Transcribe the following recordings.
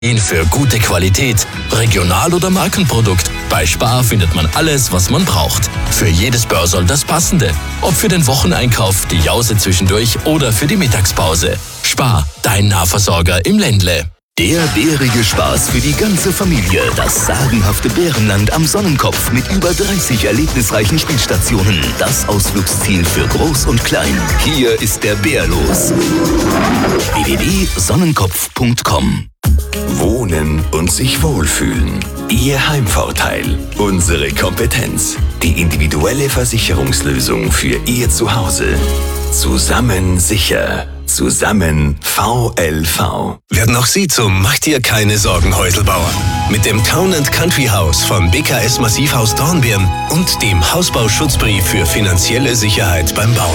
Für gute Qualität, Regional- oder Markenprodukt. Bei Spar findet man alles, was man braucht. Für jedes Börsel das Passende. Ob für den Wocheneinkauf, die Jause zwischendurch oder für die Mittagspause. Spar, dein Nahversorger im Ländle. Der bärige Spaß für die ganze Familie. Das sagenhafte Bärenland am Sonnenkopf mit über 30 erlebnisreichen Spielstationen. Das Ausflugsziel für Groß und Klein. Hier ist der Bär los. www.sonnenkopf.com. Wohnen und sich wohlfühlen. Ihr Heimvorteil. Unsere Kompetenz. Die individuelle Versicherungslösung für Ihr Zuhause. Zusammen sicher. Zusammen VLV. Werden auch Sie zum Macht dir keine Sorgen Häuselbauer. Mit dem Town & Country Haus von BKS Massivhaus Dornbirn und dem Hausbauschutzbrief für finanzielle Sicherheit beim Bauen.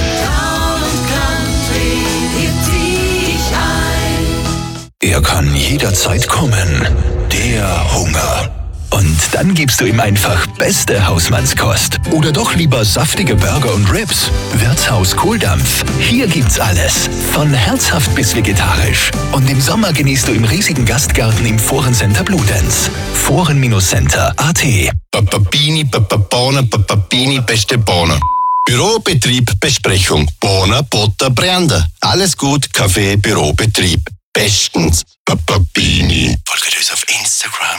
Er kann jederzeit kommen, der Hunger. Und dann gibst du ihm einfach beste Hausmannskost. Oder doch lieber saftige Burger und Ribs. Wirtshaus Kohldampf. Hier gibt's alles. Von herzhaft bis vegetarisch. Und im Sommer genießt du im riesigen Gastgarten im Forencenter Bludenz. Foren-Center.at. Papabini, Papabini, beste Bohnen. Bürobetrieb, Besprechung. Bohnen, Butter, Brände. Alles gut, Kaffee, Bürobetrieb. Bestens. Papabini. Folgt uns auf Instagram.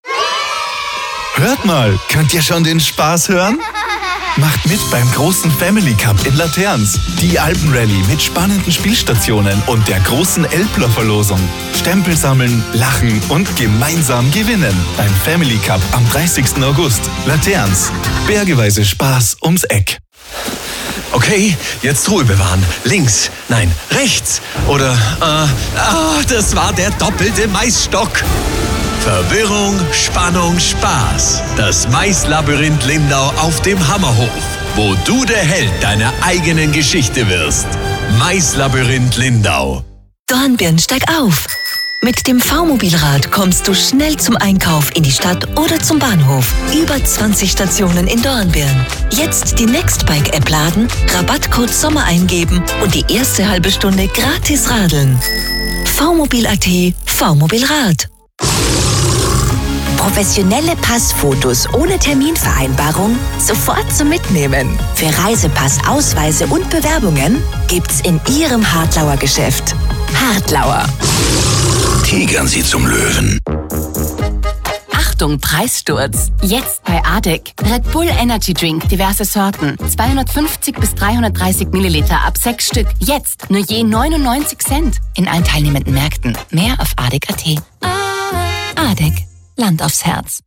Hört mal, könnt ihr schon den Spaß hören? Macht mit beim großen Family Cup in Laterns. Die Alpenrallye mit spannenden Spielstationen und der großen Elbler-Verlosung. Stempel sammeln, lachen und gemeinsam gewinnen. Beim Family Cup am 30. August. Laterns. Bergeweise Spaß ums Eck. Okay, jetzt Ruhe bewahren. Links, nein, rechts. Oder, das war der doppelte Maisstock. Verwirrung, Spannung, Spaß. Das Maislabyrinth Lindau auf dem Hammerhof, wo du der Held deiner eigenen Geschichte wirst. Maislabyrinth Lindau. Dornbirn, steig auf! Mit dem V-Mobilrad kommst du schnell zum Einkauf in die Stadt oder zum Bahnhof. Über 20 Stationen in Dornbirn. Jetzt die Nextbike-App laden, Rabattcode Sommer eingeben und die erste halbe Stunde gratis radeln. V-Mobil.at, V-Mobilrad. Professionelle Passfotos ohne Terminvereinbarung sofort zum Mitnehmen. Für Reisepass, Ausweise und Bewerbungen gibt's in Ihrem Hartlauer Geschäft. Hartlauer. Tigern Sie zum Löwen. Achtung, Preissturz. Jetzt bei ADEC. Red Bull Energy Drink, diverse Sorten. 250 bis 330 Milliliter ab 6 Stück. Jetzt nur je 99 Cent. In allen teilnehmenden Märkten. Mehr auf ADEC.at. ADEC. Land aufs Herz.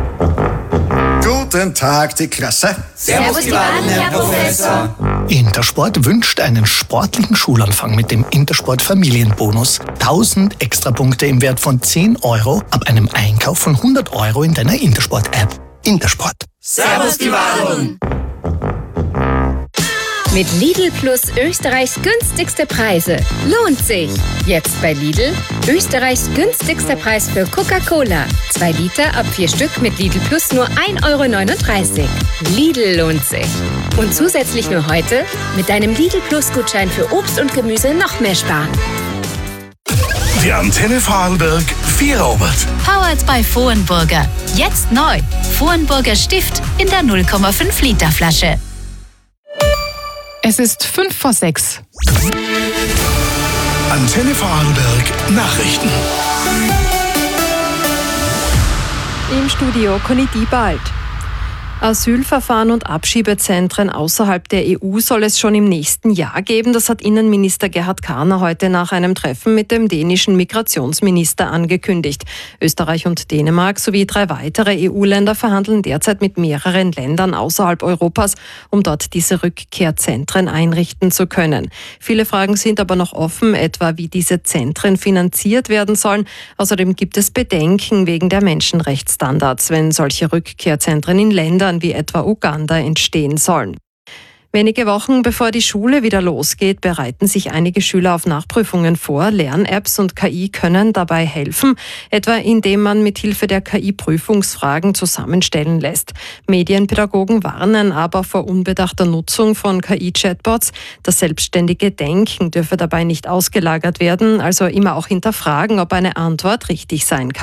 Guten Tag, die Klasse. Servus, die Wahlen, Herr Professor. Intersport wünscht einen sportlichen Schulanfang mit dem Intersport Familienbonus. 1000 Extrapunkte im Wert von 10 € ab einem Einkauf von 100 € in deiner Intersport-App. Intersport. Servus, die Wahlen. Mit Lidl Plus Österreichs günstigste Preise. Lohnt sich! Jetzt bei Lidl Österreichs günstigster Preis für Coca-Cola. 2 Liter ab 4 Stück mit Lidl Plus nur 1,39 €. Lidl lohnt sich. Und zusätzlich nur heute mit deinem Lidl Plus Gutschein für Obst und Gemüse noch mehr sparen. Die Antenne Vorarlberg Vierobert. Powered by Vohenburger. Jetzt neu. Vohenburger Stift in der 0,5 Liter Flasche. Es ist 5:06. Antenne Vorarlberg Nachrichten. Im Studio Conny Diebald. Asylverfahren und Abschiebezentren außerhalb der EU soll es schon im nächsten Jahr geben. Das hat Innenminister Gerhard Karner heute nach einem Treffen mit dem dänischen Migrationsminister angekündigt. Österreich und Dänemark sowie 3 weitere EU-Länder verhandeln derzeit mit mehreren Ländern außerhalb Europas, um dort diese Rückkehrzentren einrichten zu können. Viele Fragen sind aber noch offen, etwa wie diese Zentren finanziert werden sollen. Außerdem gibt es Bedenken wegen der Menschenrechtsstandards, wenn solche Rückkehrzentren in Ländern wie etwa Uganda entstehen sollen. Wenige Wochen bevor die Schule wieder losgeht, bereiten sich einige Schüler auf Nachprüfungen vor. Lern-Apps und KI können dabei helfen, etwa indem man mit Hilfe der KI Prüfungsfragen zusammenstellen lässt. Medienpädagogen warnen aber vor unbedachter Nutzung von KI-Chatbots. Das selbstständige Denken dürfe dabei nicht ausgelagert werden, also immer auch hinterfragen, ob eine Antwort richtig sein kann.